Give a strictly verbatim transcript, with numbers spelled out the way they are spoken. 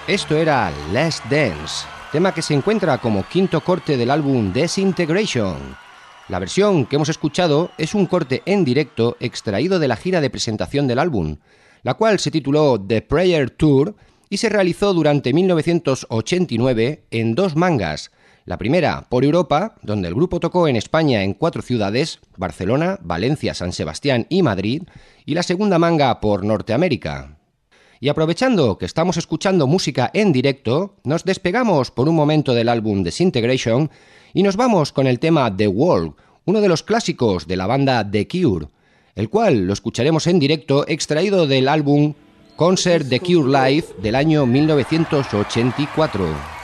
Esto era Last Dance, tema que se encuentra como quinto corte del álbum Disintegration. La versión que hemos escuchado es un corte en directo extraído de la gira de presentación del álbum, la cual se tituló The Prayer Tour y se realizó durante mil novecientos ochenta y nueve en dos mangas. La primera por Europa, donde el grupo tocó en España en cuatro ciudades, Barcelona, Valencia, San Sebastián y Madrid, y la segunda manga por Norteamérica. Y aprovechando que estamos escuchando música en directo, nos despegamos por un momento del álbum Disintegration y nos vamos con el tema The Wall, uno de los clásicos de la banda The Cure, el cual lo escucharemos en directo extraído del álbum Concert The Cure Live del año mil novecientos ochenta y cuatro.